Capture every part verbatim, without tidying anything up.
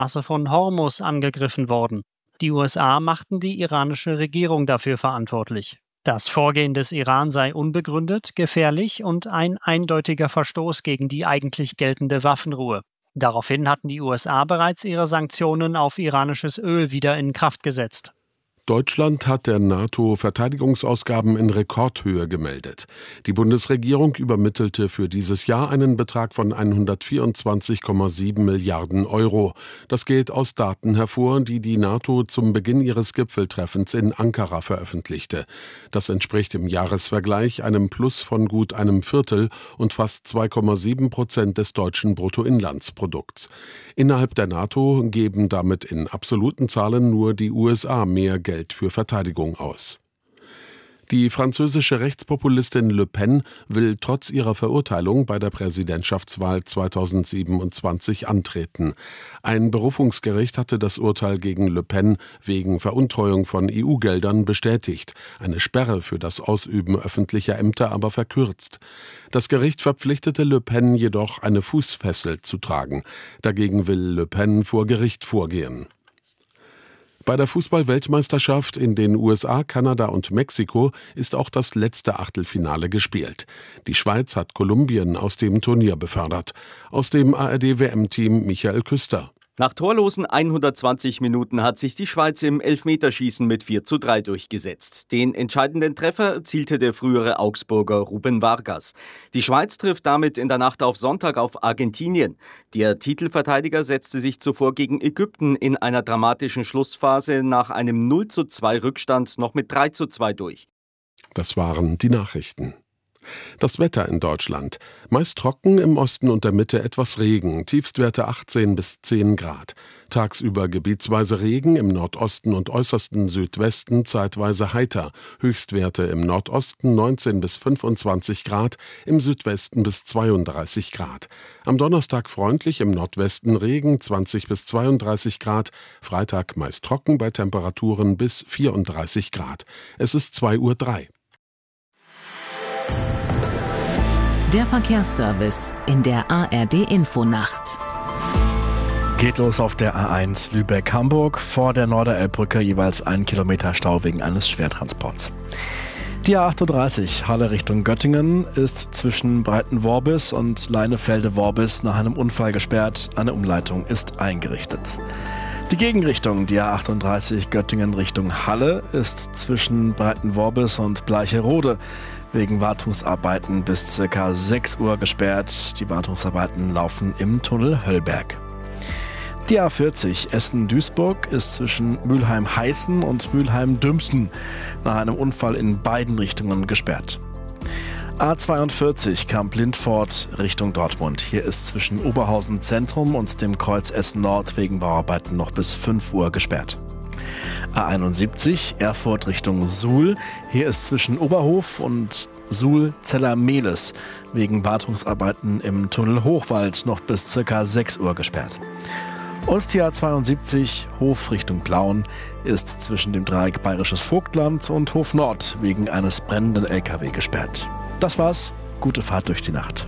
Straße von Hormuz angegriffen worden. Die U S A machten die iranische Regierung dafür verantwortlich. Das Vorgehen des Iran sei unbegründet, gefährlich und ein eindeutiger Verstoß gegen die eigentlich geltende Waffenruhe. Daraufhin hatten die U S A bereits ihre Sanktionen auf iranisches Öl wieder in Kraft gesetzt. Deutschland hat der NATO Verteidigungsausgaben in Rekordhöhe gemeldet. Die Bundesregierung übermittelte für dieses Jahr einen Betrag von hundertvierundzwanzig Komma sieben Milliarden Euro. Das geht aus Daten hervor, die die NATO zum Beginn ihres Gipfeltreffens in Ankara veröffentlichte. Das entspricht im Jahresvergleich einem Plus von gut einem Viertel und fast zwei Komma sieben Prozent des deutschen Bruttoinlandsprodukts. Innerhalb der NATO geben damit in absoluten Zahlen nur die U S A mehr Geld Geld für Verteidigung aus. Die französische Rechtspopulistin Le Pen will trotz ihrer Verurteilung bei der Präsidentschaftswahl zweitausendsiebenundzwanzig antreten. Ein Berufungsgericht hatte das Urteil gegen Le Pen wegen Veruntreuung von E U-Geldern bestätigt, eine Sperre für das Ausüben öffentlicher Ämter aber verkürzt. Das Gericht verpflichtete Le Pen jedoch, eine Fußfessel zu tragen. Dagegen will Le Pen vor Gericht vorgehen. Bei der Fußball-Weltmeisterschaft in den U S A, Kanada und Mexiko ist auch das letzte Achtelfinale gespielt. Die Schweiz hat Kolumbien aus dem Turnier befördert. Aus dem A R D-W M-Team Michael Küster. Nach torlosen hundertzwanzig Minuten hat sich die Schweiz im Elfmeterschießen mit vier zu drei durchgesetzt. Den entscheidenden Treffer erzielte der frühere Augsburger Ruben Vargas. Die Schweiz trifft damit in der Nacht auf Sonntag auf Argentinien. Der Titelverteidiger setzte sich zuvor gegen Ägypten in einer dramatischen Schlussphase nach einem null zu zwei Rückstand noch mit drei zu zwei durch. Das waren die Nachrichten. Das Wetter in Deutschland. Meist trocken, im Osten und der Mitte etwas Regen, Tiefstwerte achtzehn bis zehn Grad. Tagsüber gebietsweise Regen, im Nordosten und äußersten Südwesten zeitweise heiter. Höchstwerte im Nordosten neunzehn bis fünfundzwanzig Grad, im Südwesten bis zweiunddreißig Grad. Am Donnerstag freundlich, im Nordwesten Regen, zwanzig bis zweiunddreißig Grad. Freitag meist trocken bei Temperaturen bis vierunddreißig Grad. Es ist zwei Uhr drei. Der Verkehrsservice in der A R D-Infonacht. Geht los auf der A eins Lübeck-Hamburg, vor der Norderelbbrücke jeweils ein Kilometer Stau wegen eines Schwertransports. Die A achtunddreißig Halle Richtung Göttingen ist zwischen Breitenworbis und Leinefelde-Worbis nach einem Unfall gesperrt. Eine Umleitung ist eingerichtet. Die Gegenrichtung, die A achtunddreißig Göttingen Richtung Halle, ist zwischen Breitenworbis und Bleicherode wegen Wartungsarbeiten bis ca. sechs Uhr gesperrt. Die Wartungsarbeiten laufen im Tunnel Höllberg. Die A vierzig Essen-Duisburg ist zwischen Mülheim-Heißen und Mülheim-Dümsten nach einem Unfall in beiden Richtungen gesperrt. A zweiundvierzig Kamp-Lindfort Richtung Dortmund. Hier ist zwischen Oberhausen Zentrum und dem Kreuz Essen Nord wegen Bauarbeiten noch bis fünf Uhr gesperrt. A einundsiebzig Erfurt Richtung Suhl. Hier ist zwischen Oberhof und Suhl-Zeller-Mehles wegen Wartungsarbeiten im Tunnel Hochwald noch bis ca. sechs Uhr gesperrt. Und die A zweiundsiebzig Hof Richtung Plauen ist zwischen dem Dreieck Bayerisches Vogtland und Hof Nord wegen eines brennenden L K W gesperrt. Das war's. Gute Fahrt durch die Nacht.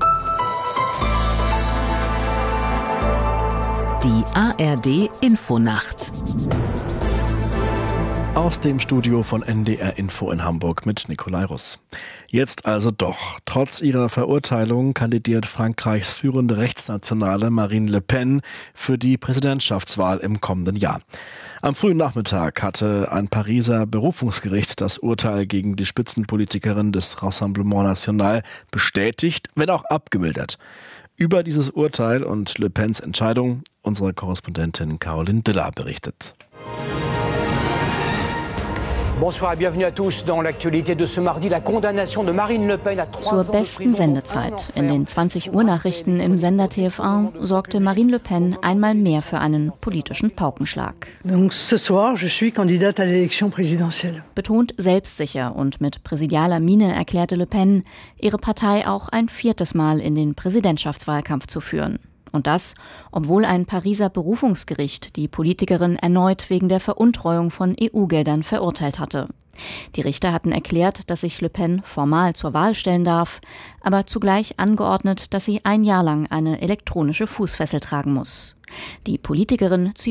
Die A R D-Infonacht. Aus dem Studio von N D R Info in Hamburg mit Nikolai Russ. Jetzt also doch. Trotz ihrer Verurteilung kandidiert Frankreichs führende Rechtsnationale Marine Le Pen für die Präsidentschaftswahl im kommenden Jahr. Am frühen Nachmittag hatte ein Pariser Berufungsgericht das Urteil gegen die Spitzenpolitikerin des Rassemblement National bestätigt, wenn auch abgemildert. Über dieses Urteil und Le Pens Entscheidung unsere Korrespondentin Caroline Diller berichtet. Bonsoir et bienvenue à tous dans l'actualité de ce mardi. La condamnation de Marine Le Pen à trois ans Zur de besten prison. Sendezeit. In den zwanzig Uhr Nachrichten im Sender T F eins sorgte Marine Le Pen einmal mehr für einen politischen Paukenschlag. Donc ce soir, je suis candidate à l'élection présidentielle. Betont selbstsicher und mit präsidialer Miene erklärte Le Pen, ihre Partei auch ein viertes Mal in den Präsidentschaftswahlkampf zu führen. Und das, obwohl ein Pariser Berufungsgericht die Politikerin erneut wegen der Veruntreuung von E U-Geldern verurteilt hatte. Die Richter hatten erklärt, dass sich Le Pen formal zur Wahl stellen darf, aber zugleich angeordnet, dass sie ein Jahr lang eine elektronische Fußfessel tragen muss. Die Politikerin